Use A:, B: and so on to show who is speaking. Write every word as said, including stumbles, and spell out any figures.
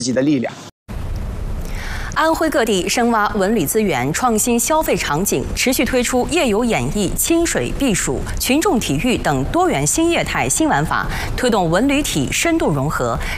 A: 己的力量。
B: 安徽各地深挖文旅资源，创新消费场景，持续推出夜游演艺、清水避暑、群众体育等多元新业态新玩法，推动文旅体深度融合，